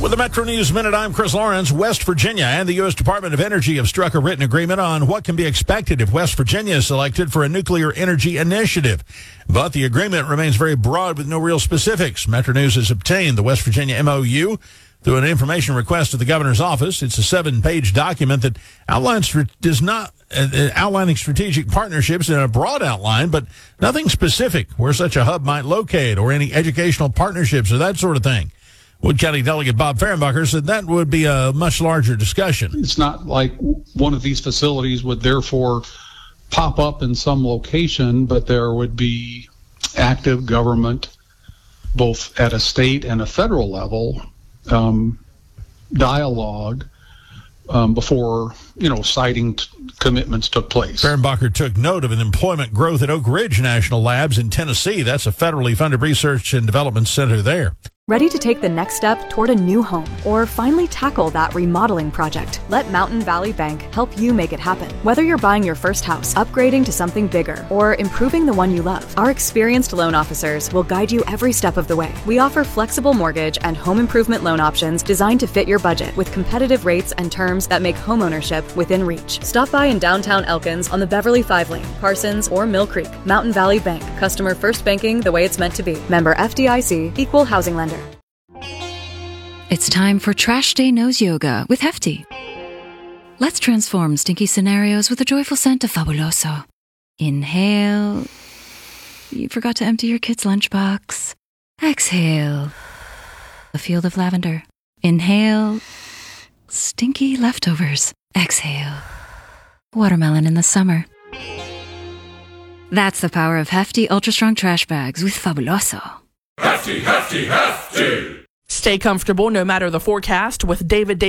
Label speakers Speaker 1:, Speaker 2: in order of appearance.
Speaker 1: With the Metro News Minute, I'm Chris Lawrence. West Virginia and the U.S. Department of Energy have struck a written agreement on what can be expected if West Virginia is selected for a nuclear energy initiative. But the agreement remains very broad with no real specifics. Metro News has obtained the West Virginia MOU through an information request to the governor's office. It's a 7-page document that outlining strategic partnerships in a broad outline, but nothing specific where such a hub might locate or any educational partnerships or that sort of thing. Wood County Delegate Bob Fehrenbacher said that would be a much larger discussion.
Speaker 2: It's not like one of these facilities would therefore pop up in some location, but there would be active government, both at a state and a federal level, dialogue before, siting commitments took place.
Speaker 1: Fehrenbacher took note of an employment growth at Oak Ridge National Labs in Tennessee. That's a federally funded research and development center there.
Speaker 3: Ready to take the next step toward a new home or finally tackle that remodeling project? Let Mountain Valley Bank help you make it happen. Whether you're buying your first house, upgrading to something bigger, or improving the one you love, our experienced loan officers will guide you every step of the way. We offer flexible mortgage and home improvement loan options designed to fit your budget with competitive rates and terms that make homeownership within reach. Stop by in downtown Elkins on the Beverly 5 Lane, Parsons, or Mill Creek. Mountain Valley Bank. Customer first banking the way it's meant to be. Member FDIC, Equal Housing Lender.
Speaker 4: It's time for Trash Day Nose Yoga with Hefty. Let's transform stinky scenarios with a joyful scent of Fabuloso. Inhale. You forgot to empty your kid's lunchbox. Exhale. A field of lavender. Inhale. Stinky leftovers. Exhale. Watermelon in the summer. That's the power of Hefty Ultra Strong Trash Bags with Fabuloso.
Speaker 5: Hefty, hefty, hefty!
Speaker 6: Stay comfortable no matter the forecast with David